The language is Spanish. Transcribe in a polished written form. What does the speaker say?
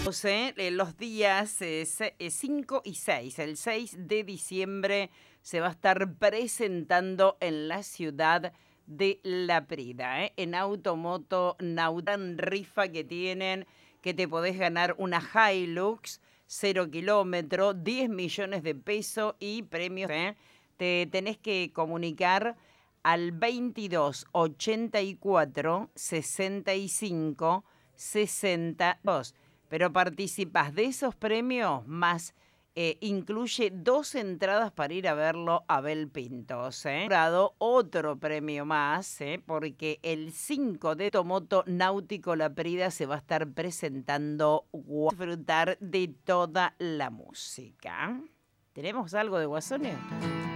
Los días 5 y 6. El 6 de diciembre se va a estar presentando en la ciudad de La Prida, en Automoto Nautan rifa que tienen, que te podés ganar una Hilux 0 kilómetro, 10 millones de pesos y premios. Te tenés que comunicar al 22 84 65 62. Pero participás de esos premios más incluye 2 entradas para ir a verlo a Abel Pintos. Otro premio más, porque el 5 de Automoto Náutico La Prida se va a estar presentando. Disfrutar de toda la música. ¿Tenemos algo de Guasone?